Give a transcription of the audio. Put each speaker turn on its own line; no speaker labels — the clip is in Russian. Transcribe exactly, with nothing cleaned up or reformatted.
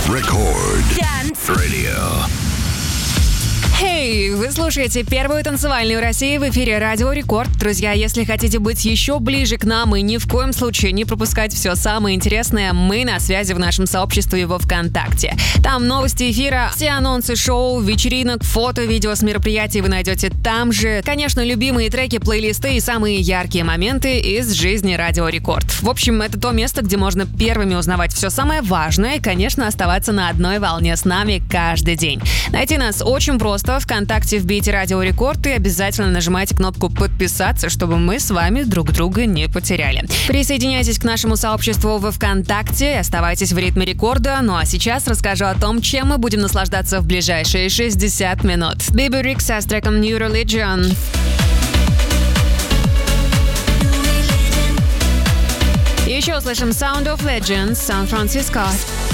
Record. Dance Radio.
Хей, hey, вы слушаете первую танцевальную в России в эфире Радио Рекорд. Друзья, если хотите быть еще ближе к нам и ни в коем случае не пропускать все самое интересное, мы на связи в нашем сообществе во ВКонтакте. Там новости эфира, все анонсы шоу, вечеринок, фото, видео с мероприятий вы найдете там же. Конечно, любимые треки, плейлисты и самые яркие моменты из жизни Радио Рекорд. В общем, это то место, где можно первыми узнавать все самое важное и, конечно, оставаться на одной волне с нами каждый день. Найти нас очень просто. ВКонтакте вбейте Радио Рекорд и обязательно нажимайте кнопку «Подписаться», чтобы мы с вами друг друга не потеряли. Присоединяйтесь к нашему сообществу во ВКонтакте и оставайтесь в ритме рекорда. Ну а сейчас расскажу о том, чем мы будем наслаждаться в ближайшие шестьдесят минут. Baby Rexha с треком New Religion. Еще услышим Sound of Legends, San Francisco.